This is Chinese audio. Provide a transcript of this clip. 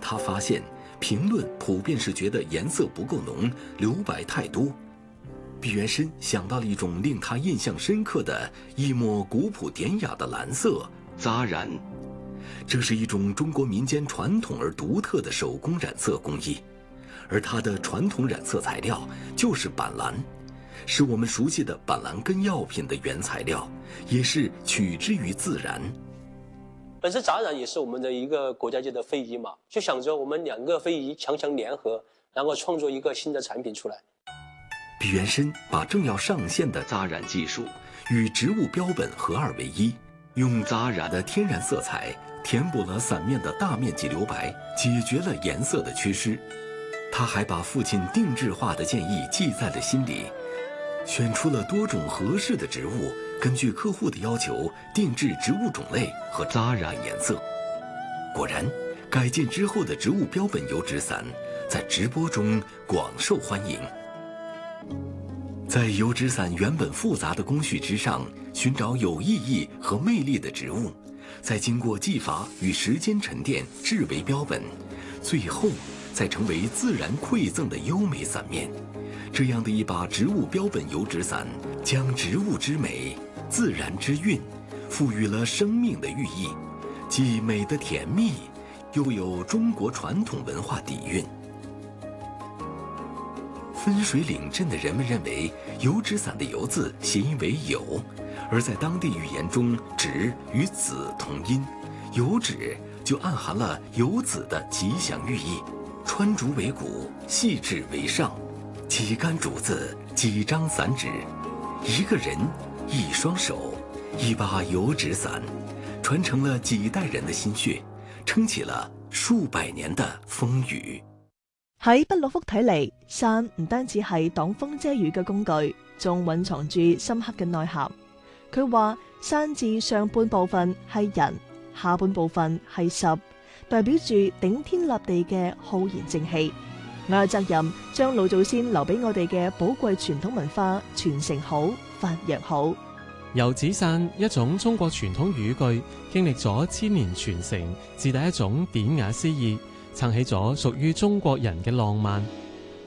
他发现评论普遍是觉得颜色不够浓，留白太多。毕原申想到了一种令他印象深刻的一抹古朴典雅的蓝色——扎染。这是一种中国民间传统而独特的手工染色工艺，而它的传统染色材料就是板蓝，是我们熟悉的板蓝根药品的原材料，也是取之于自然。 本身扎染也是我们的一个国家级的非遗嘛，就想着我们2个非遗强联合，然后创作一个新的产品出来。 毕原申把正要上线的扎染技术与植物标本合二为一，用扎染的天然色彩填补了伞面的大面积留白，解决了颜色的缺失。他还把父亲定制化的建议记在了心里，选出了多种合适的植物，根据客户的要求定制植物种类和扎染颜色。果然，改进之后的植物标本油纸伞在直播中广受欢迎。在油纸伞原本复杂的工序之上，寻找有意义和魅力的植物，再经过技法与时间沉淀制为标本，最后再成为自然馈赠的优美伞面。这样的一把植物标本油纸伞，将植物之美、自然之韵赋予了生命的寓意，既美得甜蜜，又有中国传统文化底蕴。分水岭镇的人们认为油纸伞的油字谐音为酉，而在当地语言中纸与子同音，油纸就暗含了游子的吉祥寓意。穿竹为骨，细致为上，几竿竹子，几张伞纸，一个人，一双手，一把油紙伞，傳承了幾代人的心血，撐起了數百年的風雨。 喺畢洛福睇嚟，傘唔單止係擋風遮雨嘅工具，仲蘊藏住深刻嘅內涵。佢話傘字上半部分係人，下半部分係十，代表住頂天立地嘅浩然正氣。我有責任將老祖先留俾我哋嘅寶貴傳統文化傳承好、發揚好。 油紙傘一種中國傳統語句，經歷咗千年傳承，自帶一種典雅詩意，撐起咗屬於中國人嘅浪漫。